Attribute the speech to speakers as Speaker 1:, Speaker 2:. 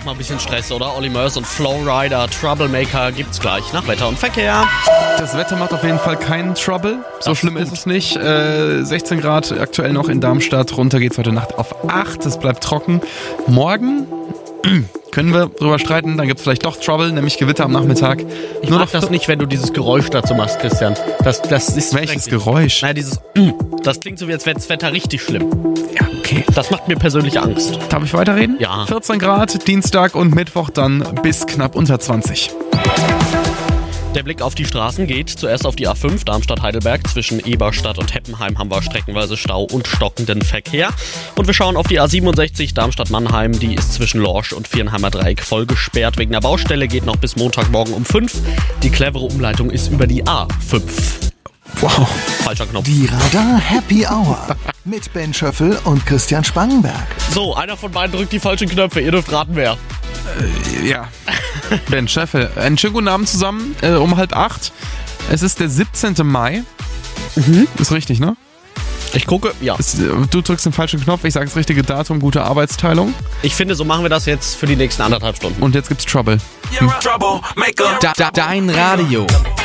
Speaker 1: mal ein bisschen Stress, oder? Olli Murs und Flowrider, Troublemaker gibt's gleich nach Wetter und Verkehr.
Speaker 2: Das Wetter macht auf jeden Fall keinen Trouble. So schlimm ist es nicht. 16 Grad aktuell noch in Darmstadt. Runter geht's heute Nacht auf 8. Es bleibt trocken. Morgen können wir drüber streiten. Dann gibt's vielleicht doch Trouble, nämlich Gewitter am Nachmittag.
Speaker 1: Ich mag das nicht, wenn du dieses Geräusch dazu machst, Christian. Das ist
Speaker 2: welches
Speaker 1: schrecklich.
Speaker 2: Geräusch?
Speaker 1: Nein, dieses das klingt so, wie als wäre das Wetter richtig schlimm.
Speaker 2: Ja, okay.
Speaker 1: Das macht mir persönlich Angst.
Speaker 2: Darf ich weiterreden?
Speaker 1: Ja.
Speaker 2: 14 Grad, Dienstag und Mittwoch dann bis knapp unter 20.
Speaker 1: Der Blick auf die Straßen geht zuerst auf die A5 Darmstadt-Heidelberg. Zwischen Eberstadt und Heppenheim haben wir streckenweise Stau und stockenden Verkehr. Und wir schauen auf die A67 Darmstadt-Mannheim. Die ist zwischen Lorsch und Viernheimer Dreieck voll gesperrt wegen der Baustelle. Geht noch bis Montagmorgen um 5. Die clevere Umleitung ist über die A5.
Speaker 2: Wow.
Speaker 1: Falscher Knopf.
Speaker 3: Die Radar Happy Hour mit Ben Schöffel und Christian Spangenberg.
Speaker 1: So, einer von beiden drückt die falschen Knöpfe. Ihr dürft raten, wer.
Speaker 2: Ja. Ben Scheffel. Einen schönen guten Abend zusammen. Um 7:30. Es ist der 17. Mai. Ist richtig, ne?
Speaker 1: Ich gucke, ja.
Speaker 2: Du drückst den falschen Knopf, ich sage das richtige Datum, gute Arbeitsteilung.
Speaker 1: Ich finde, so machen wir das jetzt für die nächsten 1,5 Stunden.
Speaker 2: Und jetzt gibt's Trouble.
Speaker 4: You're a troublemaker.
Speaker 5: Dein Radio.